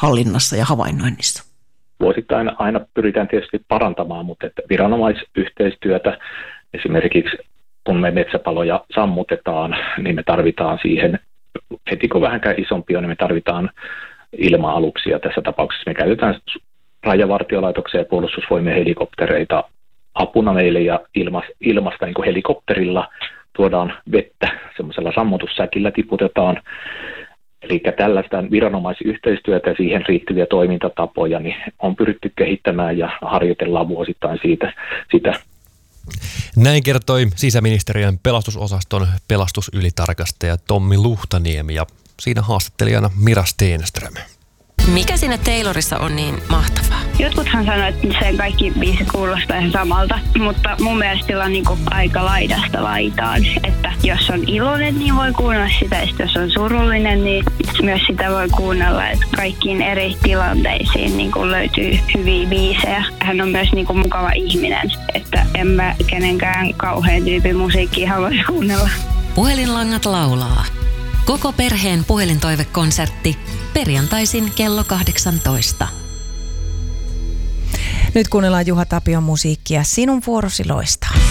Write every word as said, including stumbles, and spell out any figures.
hallinnassa ja havainnoinnissa? Vuosittain aina pyritään tietysti parantamaan, mutta että viranomaisyhteistyötä esimerkiksi kun me metsäpaloja sammutetaan, niin me tarvitaan siihen, heti kun vähänkään isompia, niin me tarvitaan ilma-aluksia. Tässä tapauksessa me käytetään Rajavartiolaitoksen ja Puolustusvoimien helikoptereita apuna meille ja ilmas, ilmasta niin kuin helikopterilla tuodaan vettä, semmoisella sammutussäkillä tiputetaan. Eli tällaista viranomaisyhteistyötä ja siihen riittäviä toimintatapoja niin on pyritty kehittämään ja harjoitellaan vuosittain siitä, sitä. Näin kertoi sisäministeriön pelastusosaston pelastusylitarkastaja Tommi Luhtaniemi ja siinä haastattelijana Mira Stenström. Mikä siinä Taylorissa on niin mahtavaa? Jotkuthan sanoo, että sen kaikki biisit kuulostaa ihan samalta, mutta mun mielestä sillä on niinku aika laidasta laitaan. Että jos on iloinen, niin voi kuunnella sitä, ja jos on surullinen, niin myös sitä voi kuunnella. Että kaikkiin eri tilanteisiin niinku löytyy hyviä biisejä. Hän on myös niinku mukava ihminen, että en mä kenenkään kauhean tyypin musiikkia haluaisi kuunnella. Puhelinlangat laulaa. Koko perheen puhelintoivekonsertti perjantaisin kello kahdeksantoista. Nyt kuunnellaan Juha Tapion musiikkia. Sinun vuorosi loistaa.